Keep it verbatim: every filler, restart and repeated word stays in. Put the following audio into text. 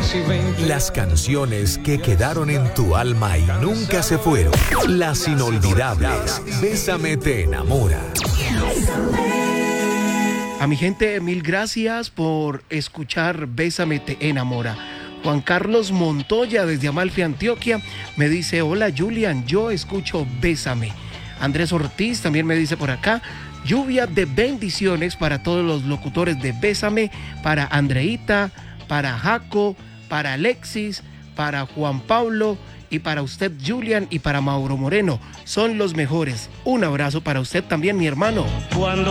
Las canciones que quedaron en tu alma y nunca se fueron. Las inolvidables. Bésame te enamora. A mi gente, mil gracias por escuchar Bésame te enamora. Juan Carlos Montoya desde Amalfi, Antioquia, me dice: hola Julian, yo escucho Bésame. Andrés Ortiz también me dice por acá: lluvia de bendiciones para todos los locutores de Bésame, para Andreita, para Jaco, para Alexis, para Juan Pablo y para usted, Julian, y para Mauro Moreno. Son los mejores. Un abrazo para usted también, mi hermano. Cuando